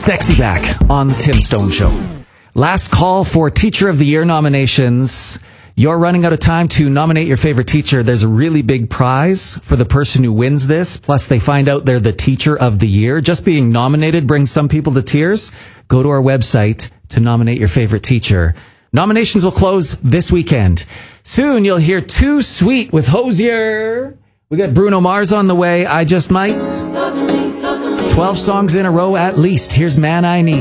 Sexy back on the Tim Stone Show. Last call for Teacher of the Year nominations. You're running out of time to nominate your favorite teacher. There's a really big prize for the person who wins this. Plus, they find out they're the Teacher of the Year. Just being nominated brings some people to tears. Go to our website to nominate your favorite teacher. Nominations will close this weekend. Soon, you'll hear Too Sweet with Hosier. We got Bruno Mars on the way. I Just Might. 12 songs in a row at least. Here's Man I Need.